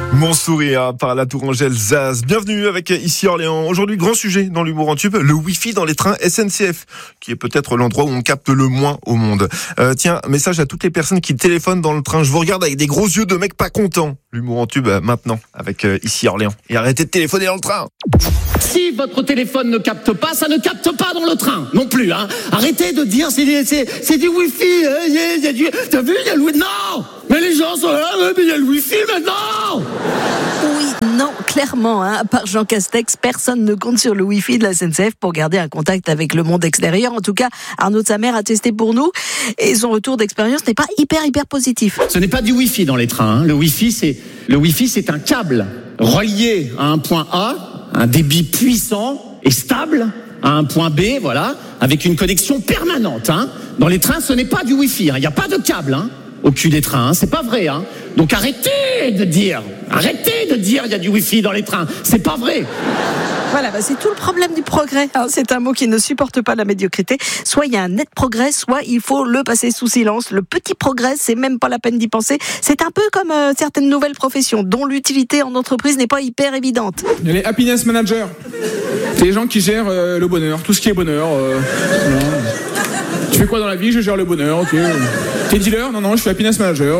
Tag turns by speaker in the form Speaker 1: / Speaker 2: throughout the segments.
Speaker 1: Mon sourire par la Tourangelle Zaz. Bienvenue avec Ici Orléans. Aujourd'hui, grand sujet dans l'humour en tube, le Wi-Fi dans les trains SNCF, qui est peut-être l'endroit où on capte le moins au monde. Tiens, message à toutes les personnes qui téléphonent dans le train. Je vous regarde avec des gros yeux de mecs pas contents. L'humour en tube maintenant avec Ici Orléans. Et arrêtez de téléphoner dans le train.
Speaker 2: Si votre téléphone ne capte pas, ça ne capte pas dans le train non plus. Arrêtez de dire c'est du Wi-Fi. T'as vu, il y a le Wi-Fi. Non, mais les gens sont là, mais il y a le Wi-Fi maintenant.
Speaker 3: Oui, non, clairement, à part Jean Castex, personne ne compte sur le Wi-Fi de la SNCF pour garder un contact avec le monde extérieur. En tout cas, Arnaud de sa mère a testé pour nous et son retour d'expérience n'est pas hyper positif.
Speaker 2: Ce n'est pas du Wi-Fi dans les trains. Le Wi-Fi, c'est un câble relié à un point A, un débit puissant et stable à un point B, voilà, avec une connexion permanente. Dans les trains, ce n'est pas du Wi-Fi. Il n'y a pas de câble au cul des trains. C'est pas vrai. Donc arrêtez de dire il y a du Wi-Fi dans les trains. C'est pas vrai.
Speaker 3: Voilà, c'est tout le problème du progrès. C'est un mot qui ne supporte pas la médiocrité. Soit il y a un net progrès, soit il faut le passer sous silence. Le petit progrès, c'est même pas la peine d'y penser. C'est un peu comme certaines nouvelles professions dont l'utilité en entreprise n'est pas hyper évidente.
Speaker 4: Les happiness managers, c'est les gens qui gèrent le bonheur, tout ce qui est bonheur. Tu fais quoi dans la vie? Je gère le bonheur, ok. T'es dealer? Non, je suis happiness manager.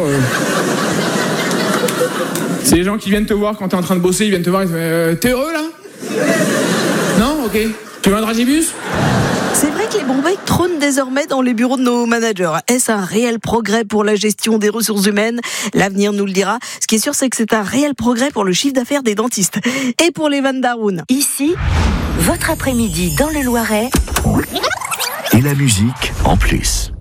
Speaker 4: C'est les gens qui viennent te voir quand t'es en train de bosser, ils viennent te voir, ils disent t'es heureux là? Non? Ok. Tu veux un dragibus?
Speaker 3: C'est vrai que les bons becs trônent désormais dans les bureaux de nos managers. Est-ce un réel progrès pour la gestion des ressources humaines? L'avenir nous le dira. Ce qui est sûr, c'est que c'est un réel progrès pour le chiffre d'affaires des dentistes. Et pour les Van Daroun.
Speaker 5: Ici, votre après-midi dans le Loiret.
Speaker 6: Et la musique en plus.